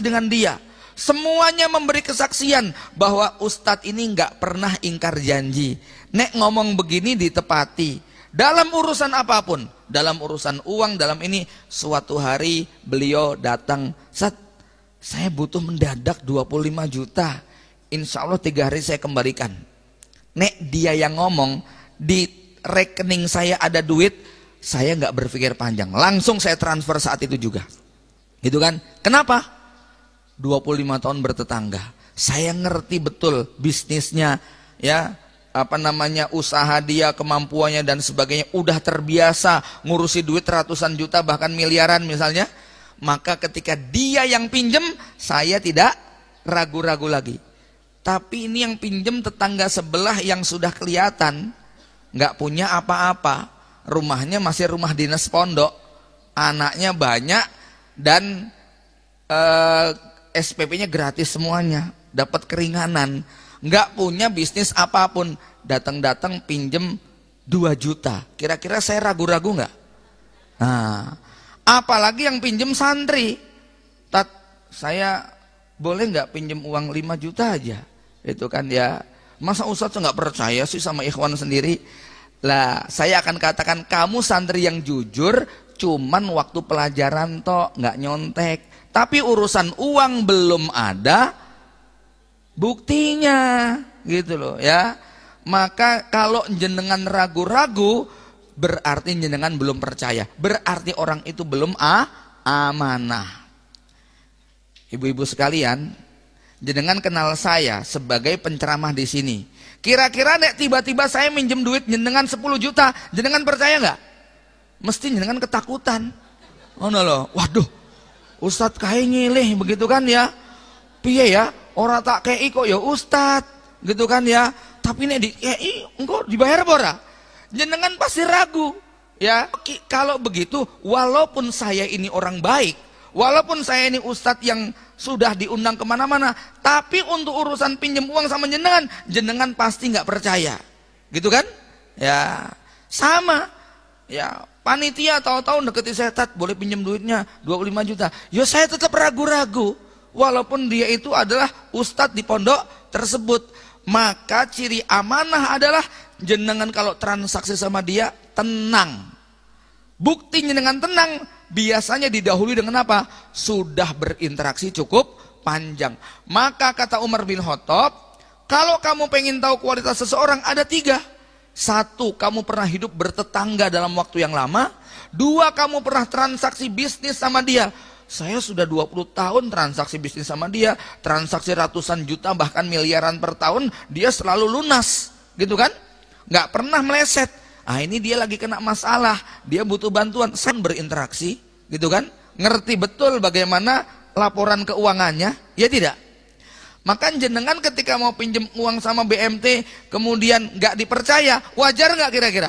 dengan dia. Semuanya memberi kesaksian bahwa Ustadz ini nggak pernah ingkar janji. Nek ngomong begini ditepati. Dalam urusan apapun, dalam urusan uang, dalam ini, suatu hari beliau datang, Ustadz, saya butuh mendadak 25 juta. Insya Allah 3 hari saya kembalikan. Nek dia yang ngomong, di rekening saya ada duit, saya nggak berpikir panjang. Langsung saya transfer saat itu juga. Gitu kan? Kenapa? 25 tahun bertetangga. Saya ngerti betul bisnisnya, ya, usaha dia, kemampuannya dan sebagainya, udah terbiasa ngurusi duit ratusan juta bahkan miliaran misalnya. Maka ketika dia yang pinjem, saya tidak ragu-ragu lagi. Tapi ini yang pinjem tetangga sebelah yang sudah kelihatan nggak punya apa-apa, rumahnya masih rumah dinas pondok, anaknya banyak dan SPP-nya gratis semuanya, dapat keringanan, nggak punya bisnis apapun, datang-datang pinjem 2 juta. Kira-kira saya ragu-ragu nggak? Nah, apalagi yang pinjem santri. Tat, saya boleh nggak pinjem uang 5 juta aja? Itu kan ya. Masa Ustadz nggak percaya sih sama ikhwan sendiri? Lah, saya akan katakan kamu santri yang jujur, cuman waktu pelajaran tok, nggak nyontek. Tapi urusan uang belum ada buktinya, gitu loh ya. Maka kalau jenengan ragu-ragu, berarti jenengan belum percaya. Berarti orang itu belum amanah. Ibu-ibu sekalian, jenengan kenal saya sebagai penceramah di sini. Kira-kira nek tiba-tiba saya minjem duit jenengan 10 juta, jenengan percaya nggak? Mesti jenengan ketakutan. Oh no loh, waduh. Ustadz kayak ngilih begitu kan ya. Piye ya, orang tak kei kok ya Ustadz, gitu kan ya. Tapi nek di kei engko dibayar apa ora? Jenengan pasti ragu ya. Kalau begitu, walaupun saya ini orang baik, walaupun saya ini Ustadz yang sudah diundang kemana-mana, tapi untuk urusan pinjam uang sama jenengan, jenengan pasti nggak percaya, gitu kan? Ya sama ya. Panitia tahu-tahu deketi saya, Tat, boleh pinjam duitnya 25 juta. Ya saya tetap ragu-ragu. Walaupun dia itu adalah ustadz di pondok tersebut. Maka ciri amanah adalah jenengan kalau transaksi sama dia tenang. Bukti jenengan tenang biasanya didahului dengan apa? Sudah berinteraksi cukup panjang. Maka kata Umar bin Khattab, kalau kamu pengen tahu kualitas seseorang ada 3. 1, kamu pernah hidup bertetangga dalam waktu yang lama. 2, kamu pernah transaksi bisnis sama dia. Saya sudah 20 tahun transaksi bisnis sama dia, transaksi ratusan juta bahkan miliaran per tahun, dia selalu lunas, gitu kan? Nggak pernah meleset. Ah, ini dia lagi kena masalah, dia butuh bantuan, saya berinteraksi, gitu kan? Ngerti betul bagaimana laporan keuangannya, ya tidak? Maka jenengan ketika mau pinjem uang sama BMT kemudian nggak dipercaya, wajar nggak kira-kira?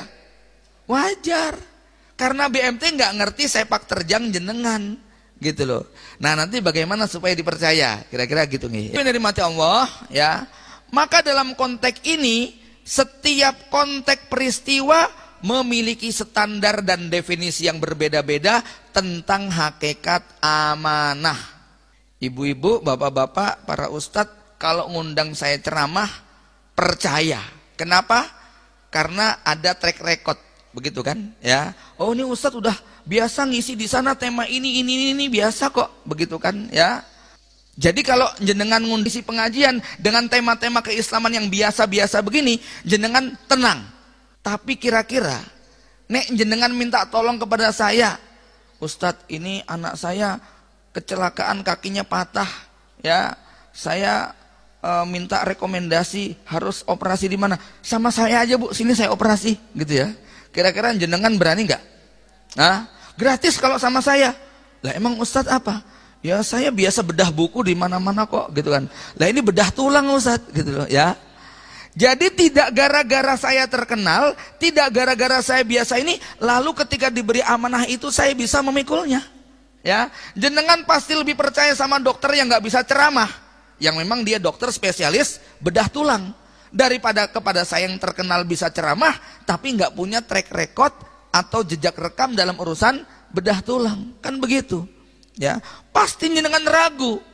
Wajar, karena BMT nggak ngerti sepak terjang jenengan, gitu loh. Nah nanti bagaimana supaya dipercaya? Kira-kira gitu nih. Ini dari mati Allah ya. Maka dalam konteks ini setiap konteks peristiwa memiliki standar dan definisi yang berbeda-beda tentang hakikat amanah. Ibu-ibu, bapak-bapak, para ustadz, kalau ngundang saya ceramah, percaya. Kenapa? Karena ada track record, begitu kan? Ya. Oh ini ustadz udah biasa ngisi di sana tema ini biasa kok, begitu kan? Ya. Jadi kalau jenengan ngundisi pengajian dengan tema-tema keislaman yang biasa-biasa begini, jenengan tenang. Tapi kira-kira, nek jenengan minta tolong kepada saya, Ustadz ini anak saya kecelakaan kakinya patah, ya saya minta rekomendasi harus operasi di mana? Sama saya aja bu, sini saya operasi, gitu ya. Kira-kira jenengan berani nggak? Nah, gratis kalau sama saya. Lah emang Ustadz apa? Ya saya biasa bedah buku di mana-mana kok, gitu kan. Lah ini bedah tulang Ustadz, gitu loh ya. Jadi tidak gara-gara saya terkenal, tidak gara-gara saya biasa ini, lalu ketika diberi amanah itu saya bisa memikulnya. Ya, jenengan pasti lebih percaya sama dokter yang nggak bisa ceramah, yang memang dia dokter spesialis bedah tulang, daripada kepada saya yang terkenal bisa ceramah tapi nggak punya track record atau jejak rekam dalam urusan bedah tulang, kan begitu? Ya, pasti jenengan ragu.